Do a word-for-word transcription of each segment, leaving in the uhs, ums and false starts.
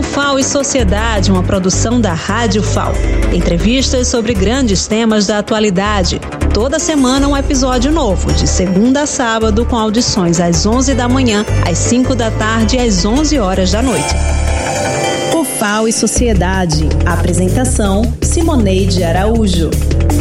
F A O e Sociedade, uma produção da Rádio F A O. Entrevistas sobre grandes temas da atualidade. Toda semana um episódio novo, de segunda a sábado, com audições às onze da manhã, às cinco da tarde e às onze horas da noite. O F A O e Sociedade. Apresentação: Simoneide Araújo.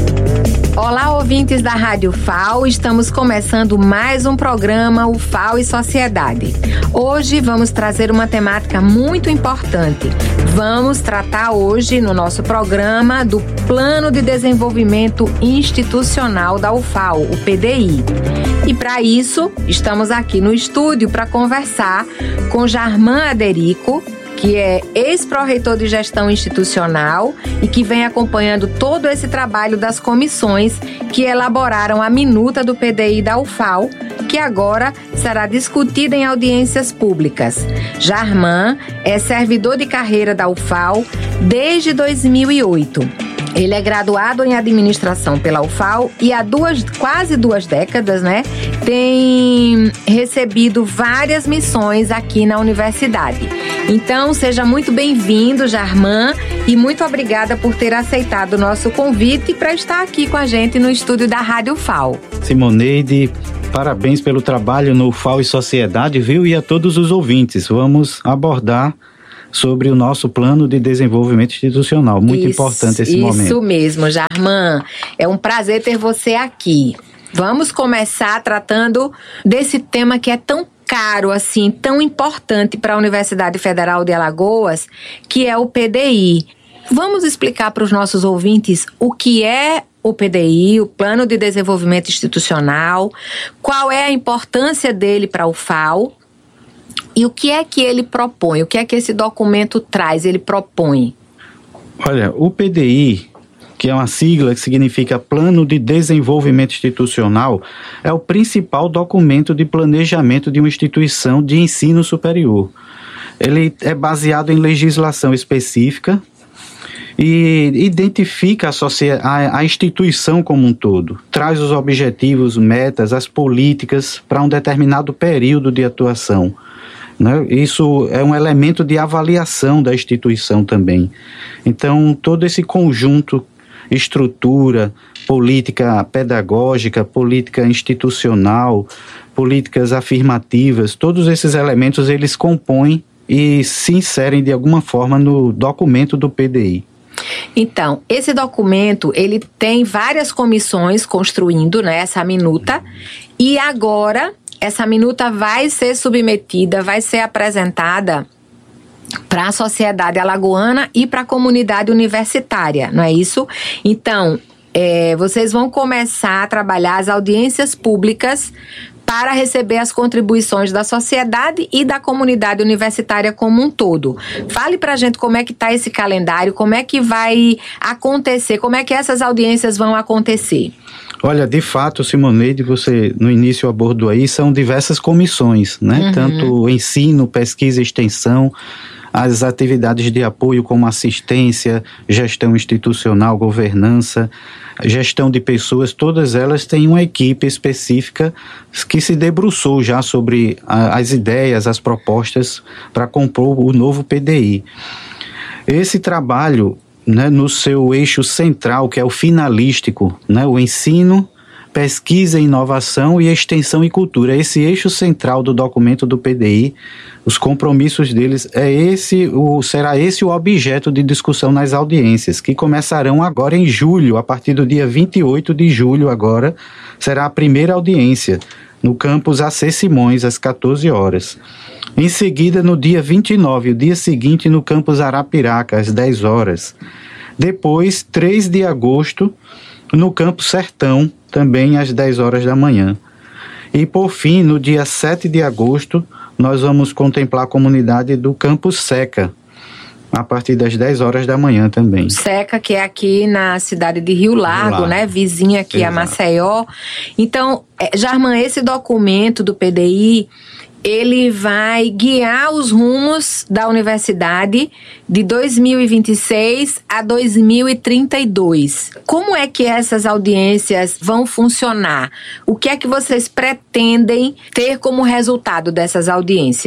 Olá, ouvintes da Rádio F A O, estamos começando mais um programa, o F A O e Sociedade. Hoje vamos trazer uma temática muito importante. Vamos tratar hoje no nosso programa do Plano de Desenvolvimento Institucional da U F A O, o P D I. E para isso, estamos aqui no estúdio para conversar com Jarman Aderico, que é ex-pró-reitor de gestão institucional e que vem acompanhando todo esse trabalho das comissões que elaboraram a minuta do P D I da U F A O, que agora será discutida em audiências públicas. Jarman é servidor de carreira da U F A O desde dois mil e oito. Ele é graduado em administração pela U F A O e há duas, quase duas décadas, né, tem recebido várias missões aqui na universidade. Então, seja muito bem-vindo, Jarman, e muito obrigada por ter aceitado o nosso convite para estar aqui com a gente no estúdio da Rádio F A O. Simoneide, parabéns pelo trabalho no F A O e Sociedade, viu? E a todos os ouvintes, vamos abordar sobre o nosso plano de desenvolvimento institucional. Muito isso, importante esse isso momento. Isso mesmo, Jarman. É um prazer ter você aqui. Vamos começar tratando desse tema que é tão caro, assim, tão importante para a Universidade Federal de Alagoas, que é o P D I. Vamos explicar para os nossos ouvintes o que é o P D I, o Plano de Desenvolvimento Institucional, qual é a importância dele para a U F A O e o que é que ele propõe, o que é que esse documento traz, ele propõe. Olha, o P D I, que é uma sigla que significa Plano de Desenvolvimento Institucional, é o principal documento de planejamento de uma instituição de ensino superior. Ele é baseado em legislação específica e identifica a, socia- a, a instituição como um todo, traz os objetivos, metas, as políticas para um determinado período de atuação. Né? Isso é um elemento de avaliação da instituição também. Então, todo esse conjunto, estrutura, política pedagógica, política institucional, políticas afirmativas, todos esses elementos eles compõem e se inserem de alguma forma no documento do P D I. Então, esse documento, ele tem várias comissões construindo, né, essa minuta, e agora essa minuta vai ser submetida, vai ser apresentada para a sociedade alagoana e para a comunidade universitária, não é isso? Então, é, vocês vão começar a trabalhar as audiências públicas para receber as contribuições da sociedade e da comunidade universitária como um todo. Fale para a gente como é que está esse calendário, como é que vai acontecer, como é que essas audiências vão acontecer. Olha, de fato, Simoneide, você no início abordou aí, são diversas comissões, né? Uhum. Tanto ensino, pesquisa e extensão, as atividades de apoio como assistência, gestão institucional, governança, gestão de pessoas, todas elas têm uma equipe específica que se debruçou já sobre a, as ideias, as propostas para compor o novo P D I. Esse trabalho, né, no seu eixo central, que é o finalístico, né, o ensino, pesquisa, inovação e extensão e cultura. Esse eixo central do documento do P D I, os compromissos deles, é esse, o, será esse o objeto de discussão nas audiências, que começarão agora em julho, a partir do dia vinte e oito de julho agora, será a primeira audiência, no campus A C Simões, às quatorze horas. Em seguida, no dia vinte e nove, o dia seguinte, no campus Arapiraca, às dez horas. Depois, três de agosto, no campus Sertão, também às dez horas da manhã. E, por fim, no dia sete de agosto, nós vamos contemplar a comunidade do campus Seca, a partir das dez horas da manhã também. Seca, que é aqui na cidade de Rio Largo, Rio Largo. né? Vizinha aqui Exato. a Maceió. Então, Jarman, esse documento do P D I, ele vai guiar os rumos da universidade de dois mil e vinte e seis a dois mil e trinta e dois. Como é que essas audiências vão funcionar? O que é que vocês pretendem ter como resultado dessas audiências?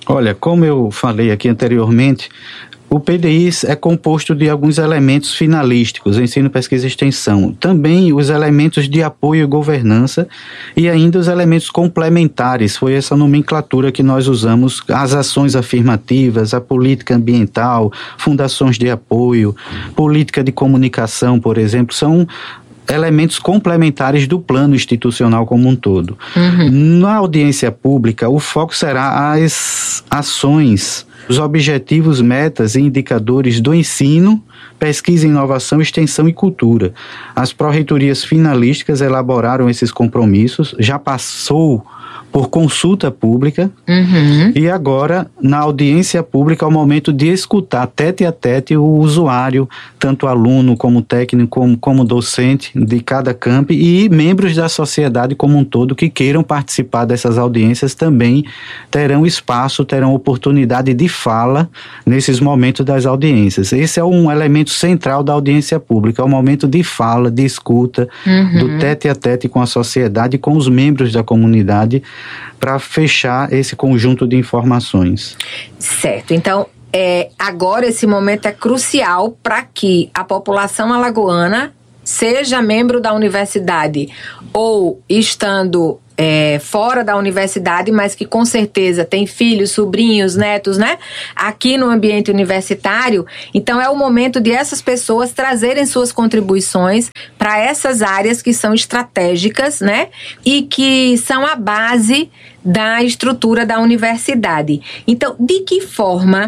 Olha, como eu falei aqui anteriormente, o P D I é composto de alguns elementos finalísticos, ensino, pesquisa e extensão. Também os elementos de apoio e governança e ainda os elementos complementares. Foi essa nomenclatura que nós usamos, as ações afirmativas, a política ambiental, fundações de apoio, política de comunicação, por exemplo, são elementos complementares do plano institucional como um todo. Uhum. Na audiência pública, o foco será as ações, os objetivos, metas e indicadores do ensino, pesquisa, inovação, extensão e cultura. As pró-reitorias finalísticas elaboraram esses compromissos, já passou por consulta pública, uhum. e agora, na audiência pública, é o momento de escutar tete a tete o usuário, tanto aluno como técnico, como, como docente de cada campo, e membros da sociedade como um todo que queiram participar dessas audiências também terão espaço, terão oportunidade de fala nesses momentos das audiências. Esse é um elemento central da audiência pública, é o momento de fala, de escuta, uhum. do tete a tete com a sociedade e com os membros da comunidade, para fechar esse conjunto de informações. Certo, então é, agora esse momento é crucial para que a população alagoana, seja membro da universidade ou estando é, fora da universidade, mas que com certeza tem filhos, sobrinhos, netos, né? Aqui no ambiente universitário. Então é o momento de essas pessoas trazerem suas contribuições para essas áreas que são estratégicas, né? E que são a base da estrutura da universidade. Então, de que forma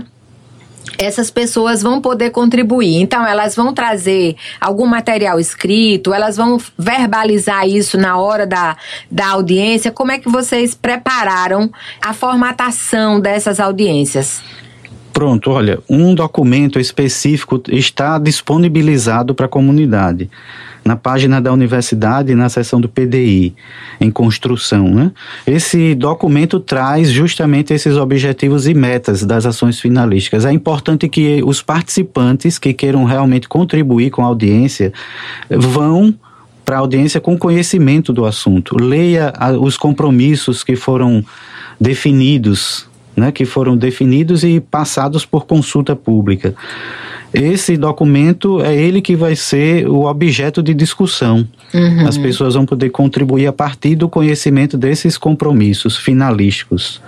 essas pessoas vão poder contribuir? Então, elas vão trazer algum material escrito, elas vão verbalizar isso na hora da, da audiência. Como é que vocês prepararam a formatação dessas audiências? Pronto, olha, um documento específico está disponibilizado para a comunidade. Na página da universidade, na seção do P D I, em construção, né? Esse documento traz justamente esses objetivos e metas das ações finalísticas. É importante que os participantes que queiram realmente contribuir com a audiência vão para a audiência com conhecimento do assunto. Leia a, os compromissos que foram definidos, né? Que foram definidos e passados por consulta pública. Esse documento é ele que vai ser o objeto de discussão. Uhum. As pessoas vão poder contribuir a partir do conhecimento desses compromissos finalísticos.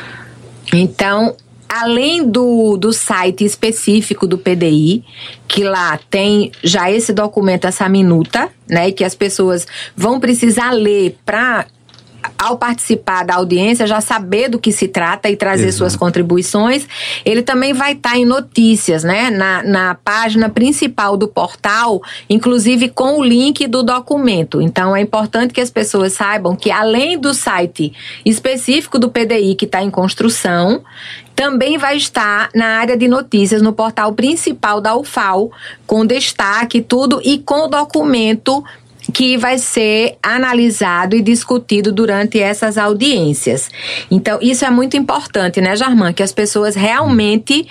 Então, além do, do site específico do P D I, que lá tem já esse documento, essa minuta, né, que as pessoas vão precisar ler para, ao participar da audiência, já saber do que se trata e trazer Exato. Suas contribuições. Ele também vai estar em notícias, né? Na, na página principal do portal, inclusive com o link do documento. Então, é importante que as pessoas saibam que, além do site específico do P D I, que está em construção, também vai estar na área de notícias, no portal principal da U F A L, com destaque, tudo, e com o documento que vai ser analisado e discutido durante essas audiências. Então, isso é muito importante, né, Jarman? Que as pessoas realmente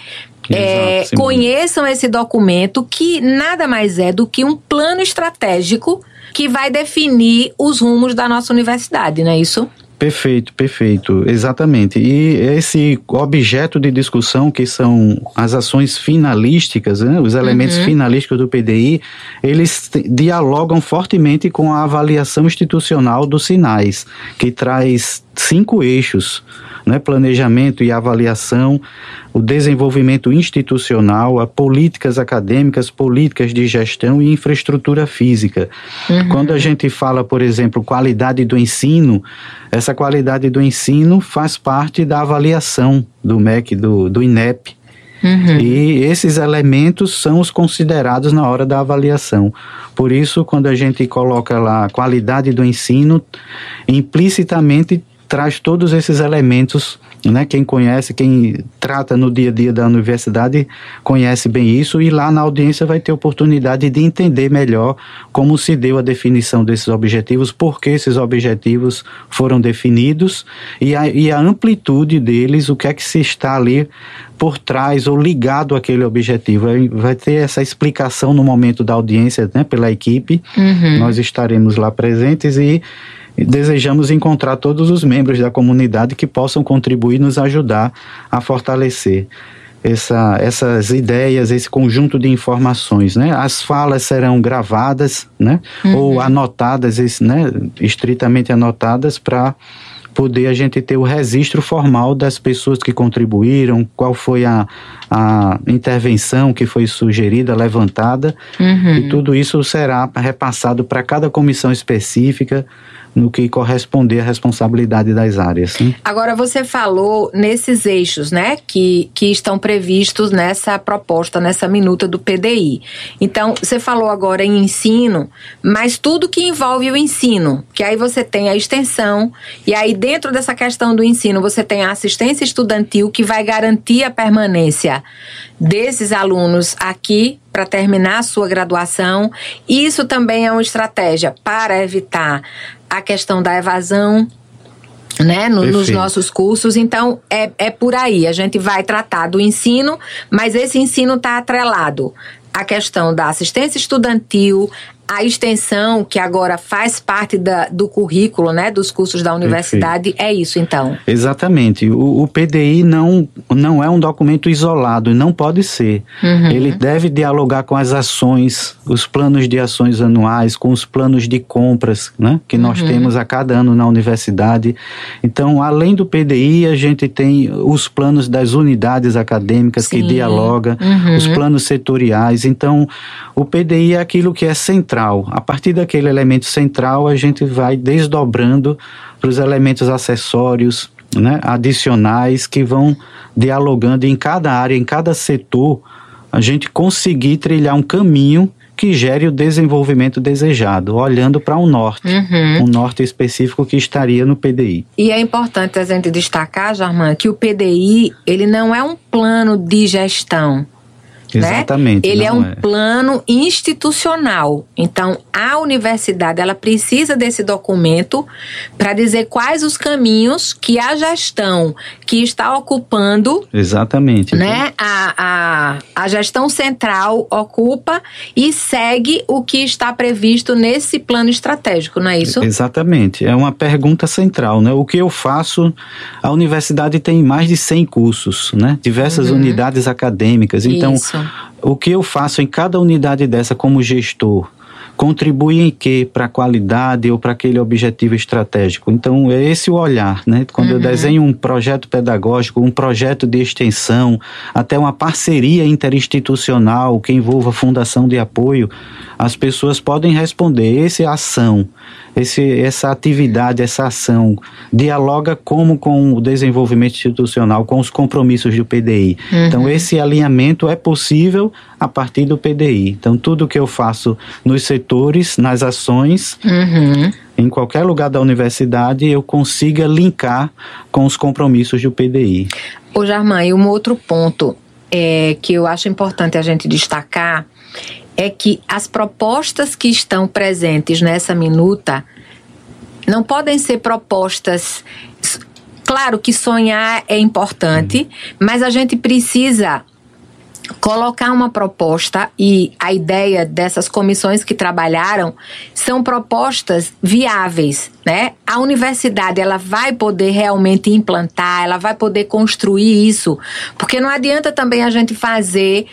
é, conheçam esse documento, que nada mais é do que um plano estratégico que vai definir os rumos da nossa universidade, não é isso? Perfeito, perfeito, exatamente. E esse objeto de discussão, que são as ações finalísticas, né, os elementos uhum. finalísticos do P D I, eles te, dialogam fortemente com a avaliação institucional dos sinais, que traz cinco eixos, né, planejamento e avaliação, o desenvolvimento institucional, a políticas acadêmicas, políticas de gestão e infraestrutura física. Uhum. Quando a gente fala, por exemplo, qualidade do ensino, essa qualidade do ensino faz parte da avaliação do M E C, do, do I N E P. Uhum. E esses elementos são os considerados na hora da avaliação. Por isso, quando a gente coloca lá a qualidade do ensino, implicitamente traz todos esses elementos, né? Quem conhece, quem trata no dia a dia da universidade conhece bem isso, e lá na audiência vai ter oportunidade de entender melhor como se deu a definição desses objetivos, por que esses objetivos foram definidos e a, e a amplitude deles, o que é que se está ali por trás ou ligado àquele objetivo. Vai ter essa explicação no momento da audiência, né, pela equipe. Uhum. Nós estaremos lá presentes e e desejamos encontrar todos os membros da comunidade que possam contribuir e nos ajudar a fortalecer essa, essas ideias, esse conjunto de informações, né? As falas serão gravadas, né? Uhum. Ou anotadas, né? Estritamente anotadas, para poder a gente ter o registro formal das pessoas que contribuíram, qual foi a, a intervenção que foi sugerida, levantada, uhum. e tudo isso será repassado para cada comissão específica no que corresponder à responsabilidade das áreas. Hein? Agora, você falou nesses eixos, né, que, que estão previstos nessa proposta, nessa minuta do P D I. Então, você falou agora em ensino, mas tudo que envolve o ensino, que aí você tem a extensão, e aí dentro dessa questão do ensino você tem a assistência estudantil, que vai garantir a permanência desses alunos aqui para terminar a sua graduação. Isso também é uma estratégia para evitar a questão da evasão, né, no, nos nossos cursos. Então, é, é por aí. A gente vai tratar do ensino, mas esse ensino está atrelado à questão da assistência estudantil, a extensão, que agora faz parte da, do currículo, né, dos cursos da universidade. Perfeito. É isso, então? Exatamente. O, o P D I não, não é um documento isolado, e não pode ser. Uhum. Ele deve dialogar com as ações, os planos de ações anuais, com os planos de compras, né, que nós uhum. temos a cada ano na universidade. Então, além do P D I, a gente tem os planos das unidades acadêmicas, Sim. que dialoga, uhum. os planos setoriais. Então, o P D I é aquilo que é central. A partir daquele elemento central, a gente vai desdobrando para os elementos acessórios, né, adicionais, que vão dialogando em cada área, em cada setor, a gente conseguir trilhar um caminho que gere o desenvolvimento desejado, olhando para um norte, uhum. um norte específico que estaria no P D I. E é importante a gente destacar, Jarman, que o P D I, ele não é um plano de gestão. Exatamente. Né? Ele é um é. plano institucional. Então, a universidade, ela precisa desse documento para dizer quais os caminhos que a gestão que está ocupando... Exatamente. Né? A, a, a gestão central ocupa e segue o que está previsto nesse plano estratégico, não é isso? Exatamente. É uma pergunta central, né? O que eu faço... A universidade tem mais de cem cursos, né? Diversas uhum. unidades acadêmicas. Então... Isso. O que eu faço em cada unidade dessa como gestor contribui em quê para a qualidade ou para aquele objetivo estratégico? Então, é esse o olhar, né? Quando uhum. eu desenho um projeto pedagógico, um projeto de extensão, até uma parceria interinstitucional que envolva fundação de apoio, as pessoas podem responder, essa é a ação, esse, essa atividade, essa ação, dialoga como com o desenvolvimento institucional, com os compromissos do P D I. Uhum. Então, esse alinhamento é possível a partir do P D I. Então, tudo que eu faço nos setores, nas ações, uhum. em qualquer lugar da universidade, eu consiga linkar com os compromissos do P D I. Ô, Jarman, e um outro ponto é, que eu acho importante a gente destacar é que as propostas que estão presentes nessa minuta não podem ser propostas... Claro que sonhar é importante, mas a gente precisa colocar uma proposta, e a ideia dessas comissões que trabalharam são propostas viáveis, né? A universidade, ela vai poder realmente implantar, ela vai poder construir isso, porque não adianta também a gente fazer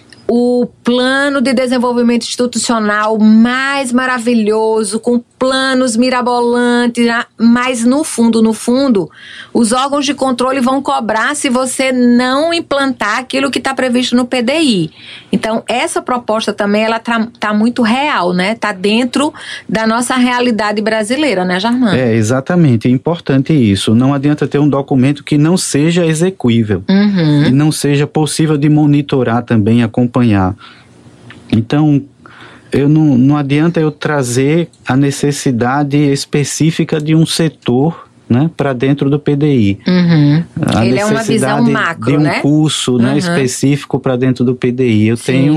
o plano de desenvolvimento institucional mais maravilhoso, com planos mirabolantes, mas no fundo, no fundo, os órgãos de controle vão cobrar se você não implantar aquilo que está previsto no P D I. Então, essa proposta também, ela tá, tá muito real, né? Tá dentro da nossa realidade brasileira, né, Jarman? É, exatamente. É importante isso. Não adianta ter um documento que não seja execuível, uhum. e não seja possível de monitorar também, acompanhar. Então, eu não, não adianta eu trazer a necessidade específica de um setor, né, para dentro do P D I. Uhum. Ele é uma visão macro, de um né? curso, né, uhum. específico para dentro do P D I. Eu Sim. tenho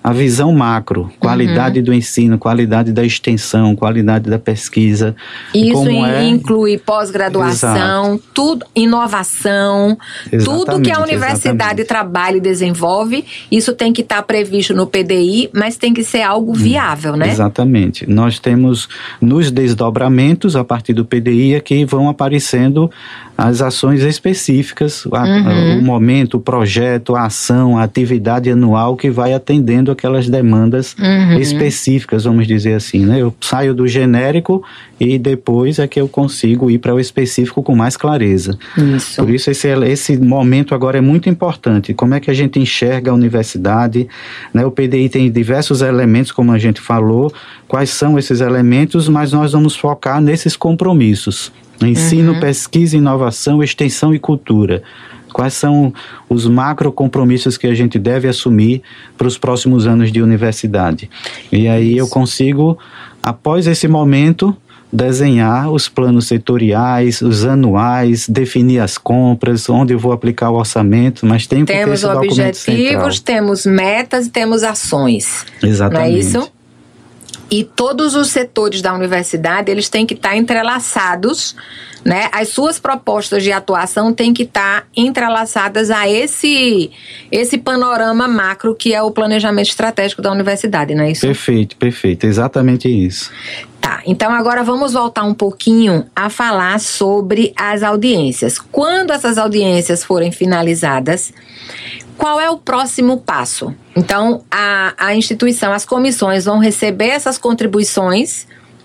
a visão macro, qualidade uhum. do ensino, qualidade da extensão, qualidade da pesquisa. Isso como é... inclui pós-graduação, Exato. tudo, inovação, Exatamente, tudo que a universidade exatamente. trabalha e desenvolve, isso tem que estar previsto no P D I, mas tem que ser algo viável, né? Exatamente. Nós temos nos desdobramentos, a partir do P D I, é que vão aparecendo as ações específicas, a, uhum. o momento, o projeto, a ação, a atividade anual que vai atendendo aquelas demandas uhum. específicas, vamos dizer assim, né? Eu saio do genérico e depois é que eu consigo ir para o específico com mais clareza. Isso. Por isso esse, esse momento agora é muito importante. Como é que a gente enxerga a universidade, né? O P D I tem diversos elementos, como a gente falou, quais são esses elementos, mas nós vamos focar nesses compromissos. Ensino, uhum. pesquisa, inovação, extensão e cultura. Quais são os macro compromissos que a gente deve assumir para os próximos anos de universidade? E aí eu consigo, após esse momento, desenhar os planos setoriais, os anuais, definir as compras, onde eu vou aplicar o orçamento, mas tem que ter esse documento central. Temos objetivos, temos metas e temos ações. Exatamente. Não é isso? E todos os setores da universidade, eles têm que estar entrelaçados, né? As suas propostas de atuação têm que estar entrelaçadas a esse, esse panorama macro que é o planejamento estratégico da universidade, não é isso? Perfeito, perfeito. Exatamente isso. Tá, então agora vamos voltar um pouquinho a falar sobre as audiências. Quando essas audiências forem finalizadas, qual é o próximo passo? Então, a, a instituição, as comissões vão receber essas contribuições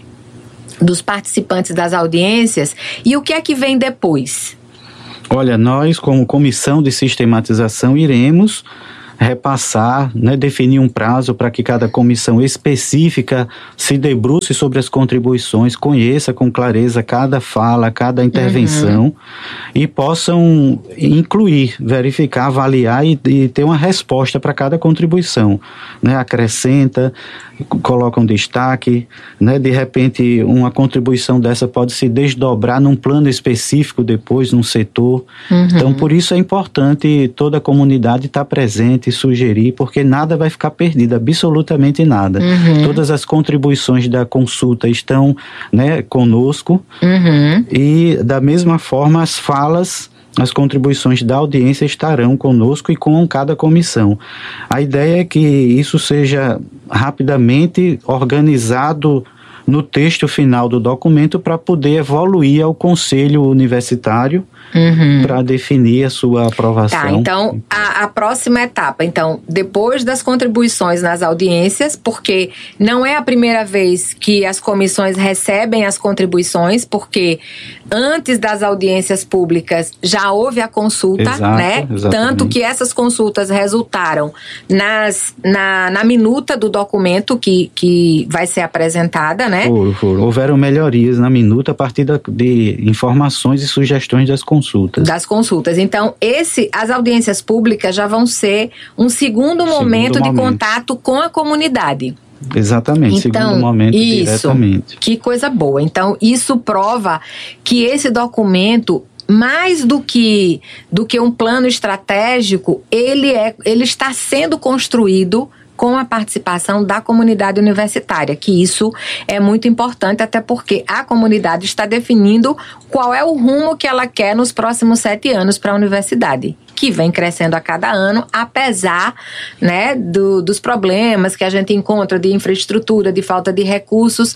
dos participantes das audiências e o que é que vem depois? Olha, nós como comissão de sistematização iremos repassar, né, definir um prazo para que cada comissão específica se debruce sobre as contribuições, conheça com clareza cada fala, cada intervenção uhum. e possam incluir, verificar, avaliar e, e ter uma resposta para cada contribuição, né, acrescenta, coloca um destaque, né, de repente uma contribuição dessa pode se desdobrar num plano específico depois, num setor. Uhum. Então, por isso é importante toda a comunidade estar presente, sugerir, porque nada vai ficar perdido, absolutamente nada. Uhum. Todas as contribuições da consulta estão, né, conosco uhum. e da mesma forma as falas, as contribuições da audiência estarão conosco e com cada comissão. A ideia é que isso seja rapidamente organizado no texto final do documento para poder evoluir ao conselho universitário uhum. para definir a sua aprovação. Tá, então a, a próxima etapa, então, depois das contribuições nas audiências, porque não é a primeira vez que as comissões recebem as contribuições, porque antes das audiências públicas já houve a consulta, Exato, né? Exatamente. Tanto que essas consultas resultaram nas, na, na minuta do documento que, que vai ser apresentada, né? For, for. Houveram melhorias na minuta a partir da, de informações e sugestões das consultas. Das consultas. Então, esse, as audiências públicas já vão ser um segundo, segundo momento de momento. contato com a comunidade. Exatamente, então, segundo momento isso, diretamente. Que coisa boa. Então, isso prova que esse documento, mais do que, do que um plano estratégico, ele, é, ele está sendo construído com a participação da comunidade universitária, que isso é muito importante, até porque a comunidade está definindo qual é o rumo que ela quer nos próximos sete anos para a universidade, que vem crescendo a cada ano, apesar, né, do, dos problemas que a gente encontra de infraestrutura, de falta de recursos,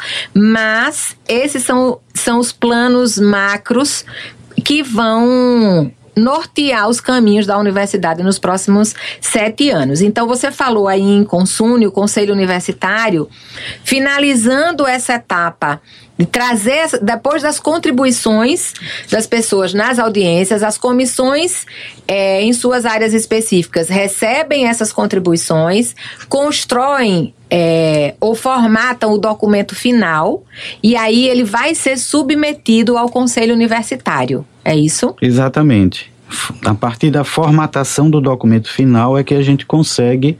mas esses são, são os planos macros que vão nortear os caminhos da universidade nos próximos sete anos. Então, você falou aí em Consune, o Conselho Universitário, finalizando essa etapa de trazer, depois das contribuições das pessoas nas audiências, as comissões, é, em suas áreas específicas, recebem essas contribuições, constroem é, ou formatam o documento final, e aí ele vai ser submetido ao Conselho Universitário. É isso? Exatamente. A partir da formatação do documento final é que a gente consegue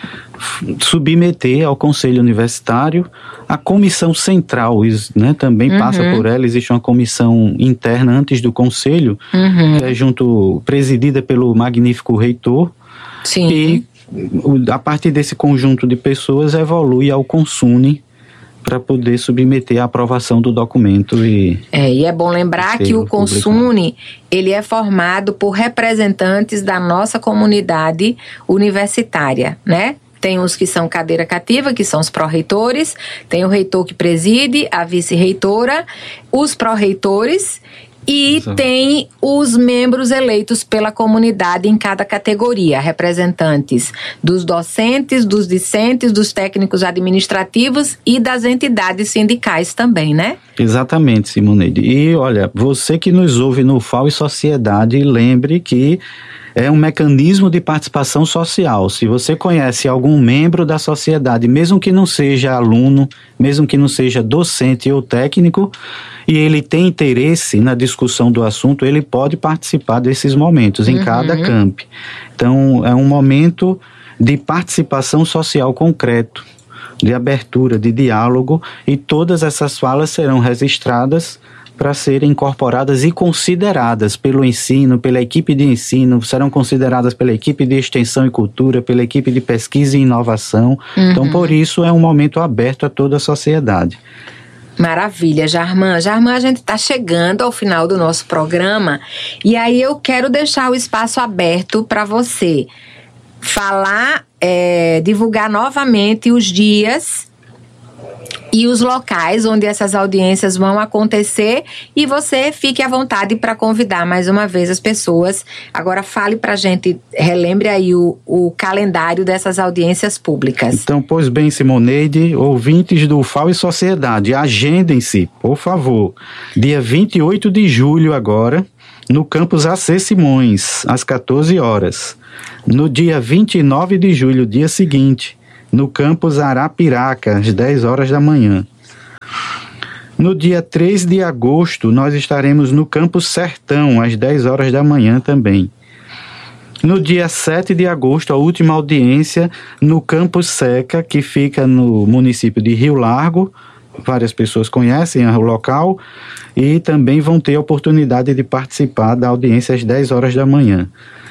submeter ao Conselho Universitário. A comissão central, né, também uhum. passa por ela. Existe uma comissão interna antes do Conselho, uhum. que é junto, presidida pelo magnífico reitor. Sim. E a partir desse conjunto de pessoas, evolui ao Consune para poder submeter a aprovação do documento. E é, e é bom lembrar que o Consune, ele é formado por representantes da nossa comunidade universitária, né? Tem os que são cadeira cativa, que são os pró-reitores, tem o reitor que preside, a vice-reitora, os pró-reitores e Exato. Tem os membros eleitos pela comunidade em cada categoria, representantes dos docentes, dos discentes, dos técnicos administrativos e das entidades sindicais também, né? Exatamente, Simoneide. E olha, você que nos ouve no F A O e Sociedade, lembre que é um mecanismo de participação social. Se você conhece algum membro da sociedade, mesmo que não seja aluno, mesmo que não seja docente ou técnico, e ele tem interesse na discussão do assunto, ele pode participar desses momentos em uhum. cada camp. Então, é um momento de participação social concreto, de abertura, de diálogo, e todas essas falas serão registradas para serem incorporadas e consideradas pelo ensino, pela equipe de ensino, serão consideradas pela equipe de extensão e cultura, pela equipe de pesquisa e inovação. Uhum. Então, por isso, é um momento aberto a toda a sociedade. Maravilha, Jarman. Jarman, a gente está chegando ao final do nosso programa e aí eu quero deixar o espaço aberto para você falar, é, divulgar novamente os dias e os locais onde essas audiências vão acontecer, e você fique à vontade para convidar mais uma vez as pessoas. Agora fale para a gente, relembre aí o, o calendário dessas audiências públicas. Então, pois bem, Simoneide, ouvintes do F A O e Sociedade, agendem-se, por favor. Dia vinte e oito de julho agora, no campus A C Simões, às quatorze horas. No dia vinte e nove de julho, dia seguinte, no campus Arapiraca, às dez horas da manhã. No dia três de agosto, nós estaremos no campus Sertão, às dez horas da manhã também. No dia sete de agosto, a última audiência no campus Seca, que fica no município de Rio Largo. Várias pessoas conhecem o local e também vão ter a oportunidade de participar da audiência às dez horas da manhã.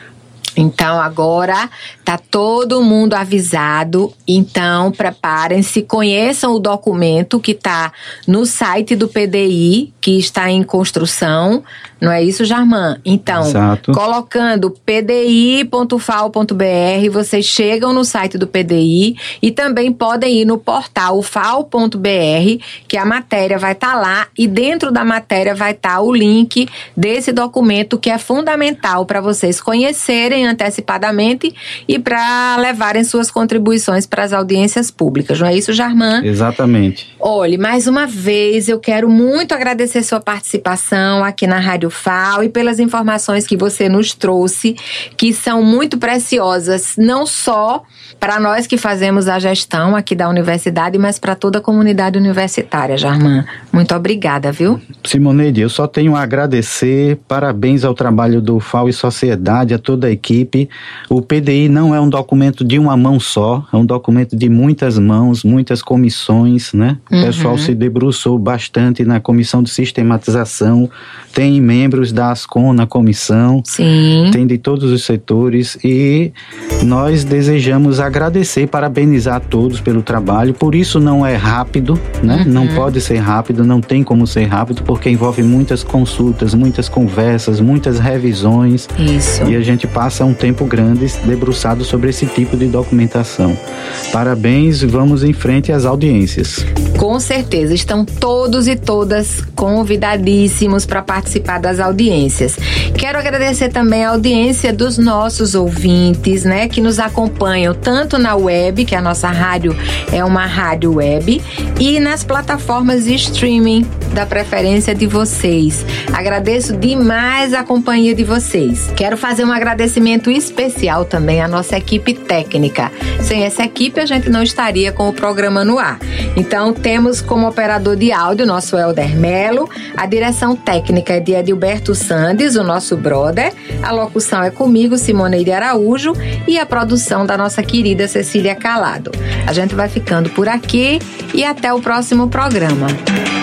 Então, agora tá todo mundo avisado, então preparem-se, conheçam o documento que está no site do P D I, que está em construção, não é isso, Jarman? Então, Exato. Colocando p d i ponto f a o ponto b r, vocês chegam no site do P D I e também podem ir no portal f a o ponto b r, que a matéria vai estar tá lá, e dentro da matéria vai estar tá o link desse documento, que é fundamental para vocês conhecerem antecipadamente e para levarem suas contribuições para as audiências públicas, não é isso, Jarman? Exatamente. Olhe, mais uma vez, eu quero muito agradecer sua participação aqui na Rádio F A O e pelas informações que você nos trouxe, que são muito preciosas, não só para nós que fazemos a gestão aqui da universidade, mas para toda a comunidade universitária, Jarman. Muito obrigada, viu? Simoneide, eu só tenho a agradecer, parabéns ao trabalho do F A O e Sociedade, a toda a equipe. O P D I não é um documento de uma mão só, é um documento de muitas mãos, muitas comissões, né? O uhum. pessoal se debruçou bastante na comissão de sistematização, tem membros da ASCOM na comissão, Sim. tem de todos os setores, e nós desejamos agradecer e parabenizar a todos pelo trabalho. Por isso não é rápido, né? Uhum. Não pode ser rápido, não tem como ser rápido, porque envolve muitas consultas, muitas conversas, muitas revisões. Isso. E a gente passa um tempo grande debruçado sobre esse tipo de documentação. Parabéns, vamos em frente às audiências. Com certeza, estão todos e todas convidadíssimos para participar das audiências. Quero agradecer também a audiência dos nossos ouvintes, né, que nos acompanham tanto na web, que a nossa rádio é uma rádio web, e nas plataformas de streaming da preferência de vocês. Agradeço demais a companhia de vocês. Quero fazer um agradecimento especial também à nossa equipe técnica. Sem essa equipe, a gente não estaria com o programa no ar. Então, temos como operador de áudio o nosso Helder Melo, a direção técnica é de Edilberto Sandes, o nosso brother, a locução é comigo, Simoneide Araújo, e a produção da nossa querida Cecília Calado. A gente vai ficando por aqui e até o próximo programa.